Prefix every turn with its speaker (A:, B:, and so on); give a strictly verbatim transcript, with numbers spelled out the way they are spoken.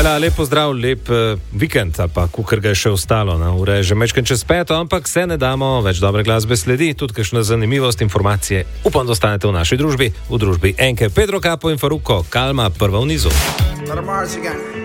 A: Hvala, lep pozdrav, lep uh, vikend, ali pa kukar ga je še ostalo. Na ure je že mečken čez peto, ampak se ne damo, več dobre glasbe sledi, tudi kakšna zanimivost, informacije. Upam, da ostanete v naši družbi, v družbi Enke, Pedro Capo in Faruko, Kalma, prva v nizu.